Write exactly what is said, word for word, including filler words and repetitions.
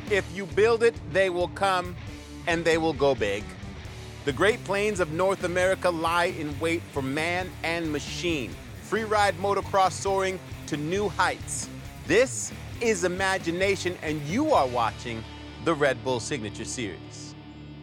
If you build it, they will come, and they will go big. The Great Plains of North America lie in wait for man and machine. Free ride motocross soaring to new heights. This is imagination, and you are watching the Red Bull Signature Series.